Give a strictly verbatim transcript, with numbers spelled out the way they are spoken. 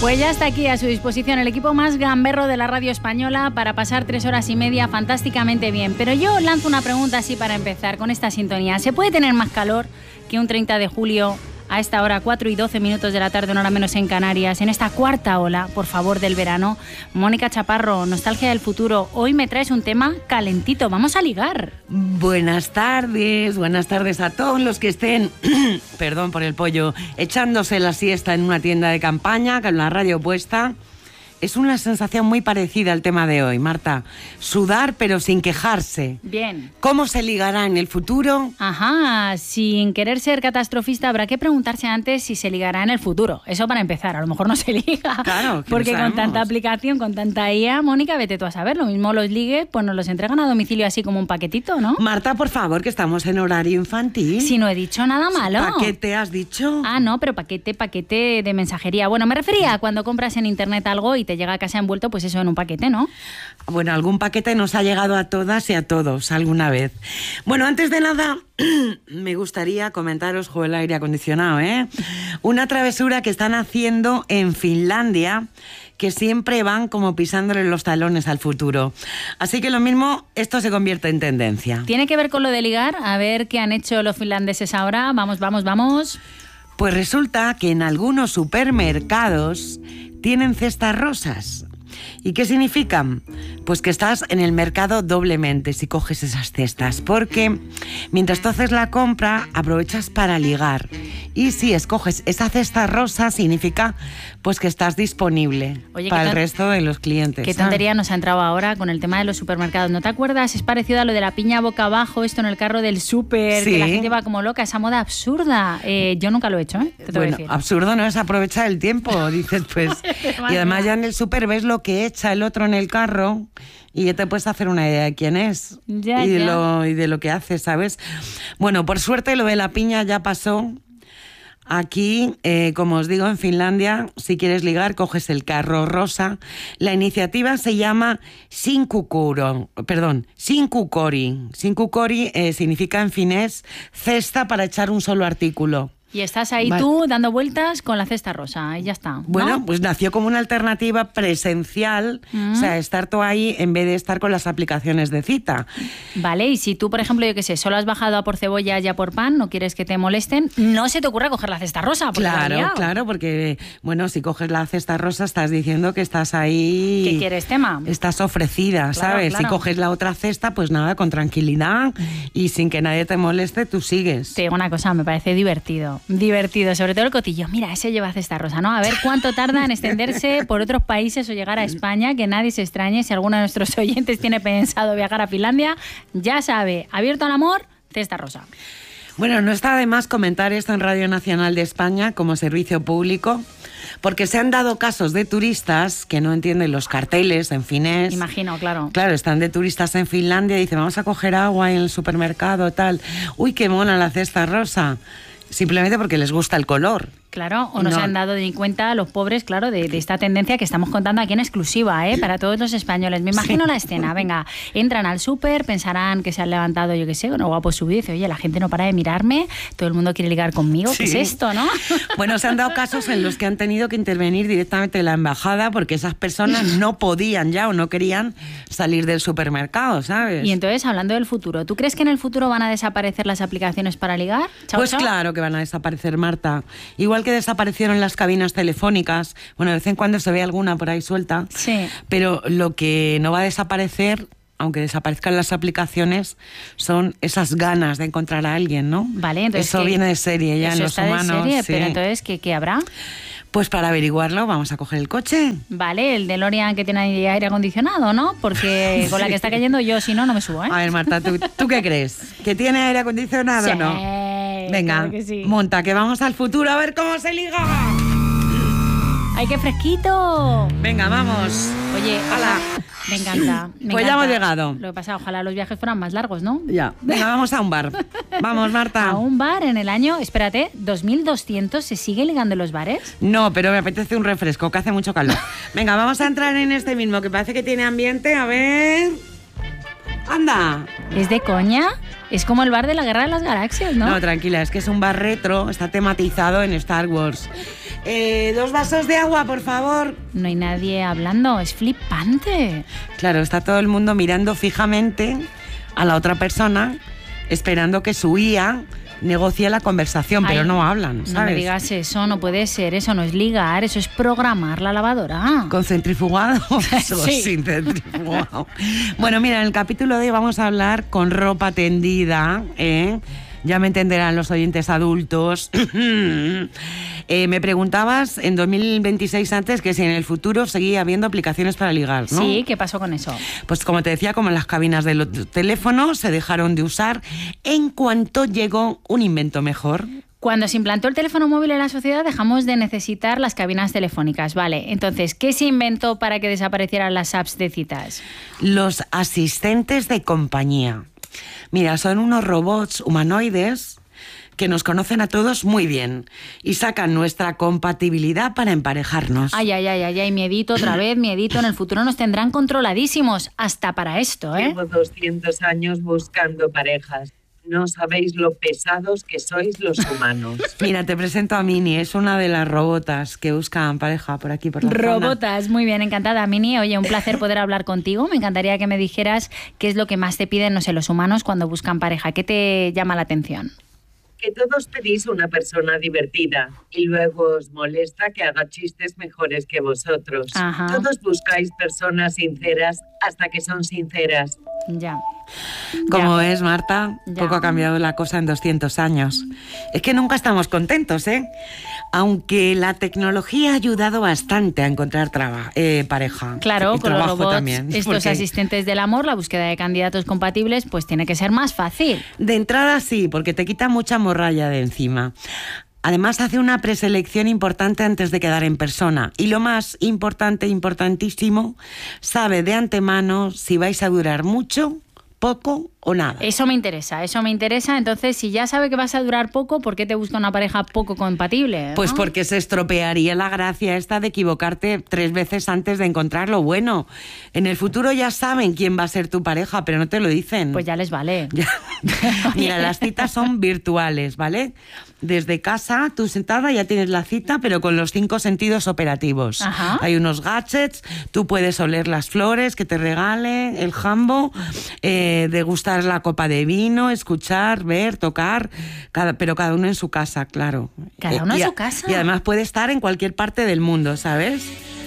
Pues ya está aquí a su disposición el equipo más gamberro de la radio española para pasar tres horas y media fantásticamente bien. Pero yo lanzo una pregunta así para empezar con esta sintonía. ¿Se puede tener más calor que un treinta de julio a esta hora, cuatro y doce minutos de la tarde, una hora menos en Canarias, en esta cuarta ola, por favor, del verano? Mónica Chaparro, Nostalgia del Futuro, hoy me traes un tema calentito. Vamos a ligar. Buenas tardes, buenas tardes a todos los que estén, perdón por el pollo, echándose la siesta en una tienda de campaña con la radio puesta. Es una sensación muy parecida al tema de hoy, Marta. Sudar pero sin quejarse. Bien. ¿Cómo se ligará en el futuro? Ajá, sin querer ser catastrofista, habrá que preguntarse antes si se ligará en el futuro. Eso para empezar, a lo mejor no se liga. Claro, que porque no con sabemos. tanta aplicación, con tanta I A, Mónica, vete tú a saber. Lo mismo los ligues, pues nos los entregan a domicilio así como un paquetito, ¿no? Marta, por favor, que estamos en horario infantil. Si no he dicho nada malo. ¿Paquete has dicho? Ah, no, pero paquete, paquete de mensajería. Bueno, me refería a cuando compras en internet algo y te llega a casa envuelto, pues eso, en un paquete, ¿no? Bueno, algún paquete nos ha llegado a todas y a todos alguna vez. Bueno, antes de nada, me gustaría comentaros, jo, el aire acondicionado, ¿eh? Una travesura que están haciendo en Finlandia, que siempre van como pisándole los talones al futuro. Así que lo mismo, esto se convierte en tendencia. ¿Tiene que ver con lo de ligar? A ver qué han hecho los finlandeses ahora. Vamos, vamos, vamos. Pues resulta que en algunos supermercados tienen cestas rosas. ¿Y qué significan? Pues que estás en el mercado doblemente si coges esas cestas, porque mientras tú haces la compra aprovechas para ligar. Y si escoges esa cesta rosa significa pues que estás disponible. Oye, para el ton- resto de los clientes. Qué tontería nos ha entrado ahora con el tema de los supermercados. ¿No te acuerdas? Es parecido a lo de la piña boca abajo, esto en el carro del súper, Sí. que la gente va como loca, esa moda absurda. Eh, yo nunca lo he hecho, ¿eh? Te tengo que Bueno, decir. absurdo no es aprovechar el tiempo, dices pues. Y además ya en el súper ves lo que echa el otro en el carro y ya te puedes hacer una idea de quién es Ya, y, de ya. Lo, y de lo que hace, ¿sabes? Bueno, por suerte lo de la piña ya pasó. Aquí, eh, como os digo, en Finlandia, si quieres ligar, coges el carro rosa. La iniciativa se llama Sinkukuro, perdón, Sinkukori. Sinkukori eh, significa en finés cesta para echar un solo artículo. Y estás ahí Vale. tú dando vueltas con la cesta rosa y ya está, ¿no? Bueno, pues nació como una alternativa presencial, Mm. o sea, estar tú ahí en vez de estar con las aplicaciones de cita. Vale, y si tú, por ejemplo, yo qué sé, solo has bajado a por cebolla y a por pan, no quieres que te molesten, no se te ocurra coger la cesta rosa. porque la has Claro, liado. claro, porque, bueno, si coges la cesta rosa estás diciendo que estás ahí... ¿Qué quieres, tema? Estás ofrecida, Claro, ¿sabes? claro. Si coges la otra cesta, pues nada, con tranquilidad y sin que nadie te moleste, tú sigues. Te digo una cosa, me parece divertido, divertido, sobre todo el cotillo. Mira, ese lleva cesta rosa, ¿no? A ver cuánto tarda en extenderse por otros países o llegar a España, que nadie se extrañe si alguno de nuestros oyentes tiene pensado viajar a Finlandia, ya sabe, abierto al amor, cesta rosa. Bueno, no está de más comentar esto en Radio Nacional de España como servicio público, porque se han dado casos de turistas que no entienden los carteles en finés. Imagino, claro. Claro, están de turistas en Finlandia y dicen, vamos a coger agua en el supermercado, tal. Uy, qué mona la cesta rosa. Simplemente porque les gusta el color. Claro, o no, No. se han dado ni cuenta los pobres, claro, de, de esta tendencia que estamos contando aquí en exclusiva, ¿eh? Para todos los españoles. Me imagino Sí. la escena, venga, entran al súper, pensarán que se han levantado, yo qué sé, bueno, guapo subido, y dice, oye, la gente no para de mirarme, todo el mundo quiere ligar conmigo, ¿qué Sí. es esto, no? Bueno, se han dado casos en los que han tenido que intervenir directamente la embajada porque esas personas no podían ya o no querían salir del supermercado, ¿sabes? Y entonces, hablando del futuro, ¿tú crees que en el futuro van a desaparecer las aplicaciones para ligar? Chao, Pues chao. claro que van a desaparecer, Marta. Igual que desaparecieron las cabinas telefónicas. Bueno, de vez en cuando se ve alguna por ahí suelta. Sí. Pero lo que no va a desaparecer, aunque desaparezcan las aplicaciones, son esas ganas de encontrar a alguien, ¿no? Vale, entonces... Eso ¿qué? viene de serie ya Eso en los está de humanos. serie, sí. pero entonces, ¿qué, qué habrá? Pues para averiguarlo vamos a coger el coche. Vale, el DeLorean que tiene aire acondicionado, ¿no? Porque con la que está cayendo yo, si no, no me subo, ¿eh? A ver, Marta, ¿tú, ¿tú qué crees? ¿Que tiene aire acondicionado o Sí, no? Venga, claro que sí. monta, que vamos al futuro a ver cómo se liga. ¡Ay, qué fresquito! Venga, vamos. Oye, Hala. me encanta. Me Pues ya encanta. hemos llegado. Lo que pasa, ojalá los viajes fueran más largos, ¿no? Ya. Venga, vamos a un bar. Vamos, Marta. A un bar en el año, espérate, dos mil doscientos, ¿se sigue ligando en los bares? No, pero me apetece un refresco, que hace mucho calor. Venga, vamos a entrar en este mismo, que parece que tiene ambiente. A ver... ¡Anda! ¿Es de coña? Es como el bar de la Guerra de las Galaxias, ¿no? No, tranquila, es que es un bar retro, está tematizado en Star Wars. Eh, dos vasos de agua, por favor. No hay nadie hablando, es flipante. Claro, está todo el mundo mirando fijamente a la otra persona, esperando que su I A negocie la conversación, pero Ay, no hablan, ¿sabes? No me digas eso, no puede ser, eso no es ligar, eso es programar la lavadora. ¿Con centrifugado o Sí. sin centrifugado? Bueno, mira, en el capítulo de hoy vamos a hablar con ropa tendida, ¿eh? Ya me entenderán los oyentes adultos. eh, me preguntabas en dos mil veintiséis antes que si en el futuro seguía habiendo aplicaciones para ligar, ¿no? Sí, ¿qué pasó con eso? Pues como te decía, como las cabinas de los teléfonos se dejaron de usar en cuanto llegó un invento mejor. Cuando se implantó el teléfono móvil en la sociedad dejamos de necesitar las cabinas telefónicas, vale. Entonces, ¿qué se inventó para que desaparecieran las apps de citas? Los asistentes de compañía. Mira, son unos robots humanoides que nos conocen a todos muy bien y sacan nuestra compatibilidad para emparejarnos. Ay, ay, ay, ay, ay, miedito otra vez, miedito. En el futuro nos tendrán controladísimos, hasta para esto, ¿eh? Llevo doscientos años buscando parejas. No sabéis lo pesados que sois los humanos. Mira, te presento a Mini, es una de las robotas que buscan pareja por aquí, por la zona. Robotas, muy bien, encantada, Mini. Oye, un placer poder hablar contigo. Me encantaría que me dijeras qué es lo que más te piden, no sé, los humanos cuando buscan pareja. ¿Qué te llama la atención? Que todos pedís una persona divertida y luego os molesta que haga chistes mejores que vosotros. Ajá. Todos buscáis personas sinceras hasta que son sinceras. Ya. Como Ya. ves, Marta, Ya. poco ha cambiado la cosa en doscientos años. Es que nunca estamos contentos, ¿eh? Aunque la tecnología ha ayudado bastante a encontrar traba, eh, pareja. Claro, Y con los trabajo robots, también, estos porque asistentes del amor, la búsqueda de candidatos compatibles, pues tiene que ser más fácil. de entrada sí, porque te quita mucha morralla de encima. Además, hace una preselección importante antes de quedar en persona. Y lo más importante, importantísimo, sabe de antemano si vais a durar mucho, poco o nada. Eso me interesa, eso me interesa. Entonces, si ya sabe que vas a durar poco, ¿por qué te busca una pareja poco compatible? ¿no? Pues porque se estropearía la gracia esta de equivocarte tres veces antes de encontrar lo bueno. En el futuro ya saben quién va a ser tu pareja, pero no te lo dicen. Pues ya les vale. Ya. Mira, las citas son virtuales, ¿vale? Desde casa, tú sentada ya tienes la cita, pero con los cinco sentidos operativos. Ajá. Hay unos gadgets, tú puedes oler las flores que te regale el jambo, eh, degustar la copa de vino, escuchar, ver, tocar, cada, pero cada uno en su casa, claro. Cada Eh, uno en y a- su casa. Y además puede estar en cualquier parte del mundo, ¿sabes?